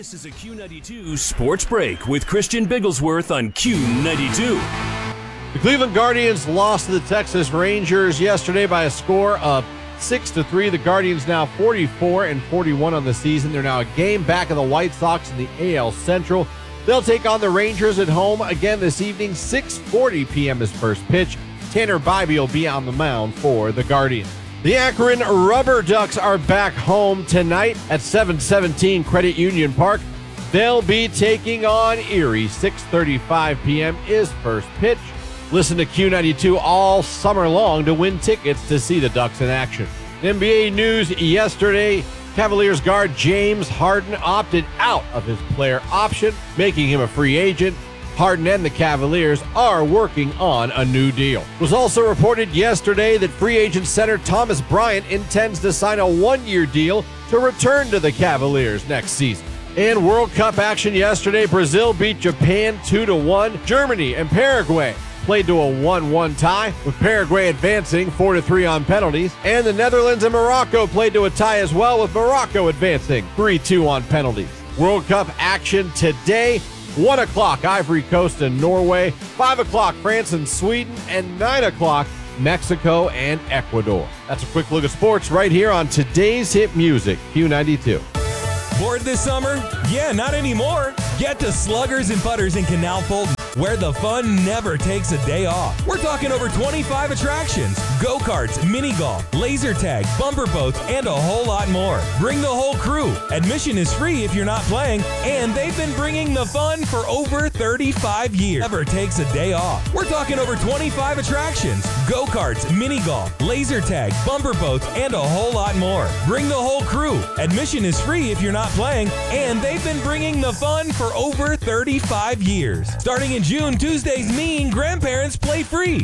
This is a Q92 Sports Break with Christian Bigglesworth on Q92. The Cleveland Guardians lost to the Texas Rangers yesterday by a score of 6-3. The Guardians now 44-41 on the season. They're now a game back of the White Sox in the AL Central. They'll take on the Rangers at home again this evening. 6:40 p.m. is first pitch. Tanner Bibee will be on the mound for the Guardians. The Akron Rubber Ducks are back home tonight at 717 Credit Union Park. They'll be taking on Erie. 6:35 p.m. is first pitch. Listen to Q92 all summer long to win tickets to see the Ducks in action. NBA news yesterday, Cavaliers guard James Harden opted out of his player option, making him a free agent. Harden and the Cavaliers are working on a new deal. It was also reported yesterday that free agent center Thomas Bryant intends to sign a one-year deal to return to the Cavaliers next season. In World Cup action yesterday, Brazil beat Japan 2-1. Germany and Paraguay played to a 1-1 tie, with Paraguay advancing 4-3 on penalties. And the Netherlands and Morocco played to a tie as well, with Morocco advancing 3-2 on penalties. World Cup action today. 1 o'clock, Ivory Coast and Norway. 5 o'clock, France and Sweden. And 9 o'clock, Mexico and Ecuador. That's a quick look at sports right here on today's hit music, Q92. Bored this summer? Yeah, not anymore. Get to Sluggers and Putters in Canal Fulton, where the fun never takes a day off. We're talking over 25 attractions, go-karts, mini golf, laser tag, bumper boats, and a whole lot more. Bring the whole crew. Admission is free if you're not playing, and they've been bringing the fun for over 35 years. Never takes a day off. We're talking over 25 attractions, go-karts, mini golf, laser tag, bumper boats, and a whole lot more. Bring the whole crew. Admission is free if you're not playing, and they've been bringing the fun for over 35 years. Starting in June, Tuesdays mean grandparents play free.